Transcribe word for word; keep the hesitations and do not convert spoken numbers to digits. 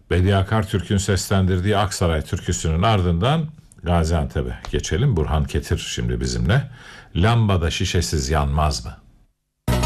Bediye Akartürk'ün seslendirdiği Aksaray türküsünün ardından Gaziantep'e geçelim. Burhan Ketir şimdi bizimle. Lambada şişesiz yanmaz mı?